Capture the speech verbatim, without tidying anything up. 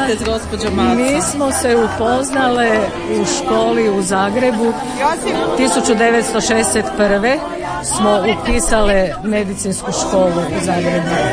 upoznate s gospođom Macom? Mi smo se upoznale u školi u Zagrebu. tisuću devetsto šezdeset prve smo upisale medicinsku školu u Zagrebu.